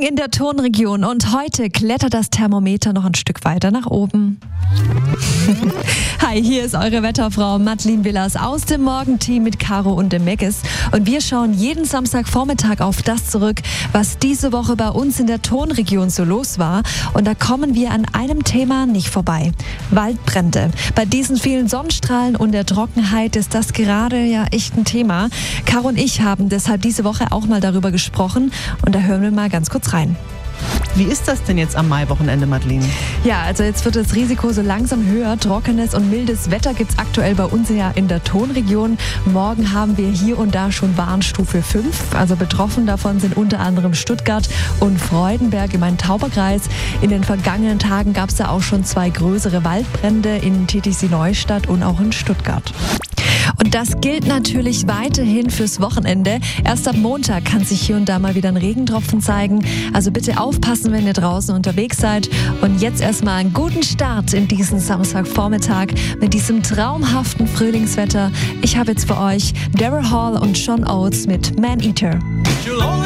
In der Tonregion und heute klettert das Thermometer noch ein Stück weiter nach oben. Hi, hier ist eure Wetterfrau Madeleine Willers aus dem Morgenteam mit Caro und dem Meggis. Und wir schauen jeden Samstagvormittag auf das zurück, was diese Woche bei uns in der Tonregion so los war. Und da kommen wir an einem Thema nicht vorbei. Waldbrände. Bei diesen vielen Sonnenstrahlen und der Trockenheit ist das gerade ja echt ein Thema. Caro und ich haben deshalb diese Woche auch mal darüber gesprochen. Und da hören wir mal ganz kurz rein. Wie ist das denn jetzt am Maiwochenende, Madeleine? Ja, also jetzt wird das Risiko so langsam höher. Trockenes und mildes Wetter gibt es aktuell bei uns ja in der Tonregion. Morgen haben wir hier und da schon Warnstufe 5. Also betroffen davon sind unter anderem Stuttgart und Freudenberg im Main-Tauber-Kreis. In den vergangenen Tagen gab es da auch schon 2 größere Waldbrände in Titisee-Neustadt und auch in Stuttgart. Und das gilt natürlich weiterhin fürs Wochenende. Erst ab Montag kann sich hier und da mal wieder ein Regentropfen zeigen. Also bitte aufpassen, wenn ihr draußen unterwegs seid. Und jetzt erstmal einen guten Start in diesen Samstagvormittag mit diesem traumhaften Frühlingswetter. Ich habe jetzt für euch Daryl Hall und John Oates mit Man Eater.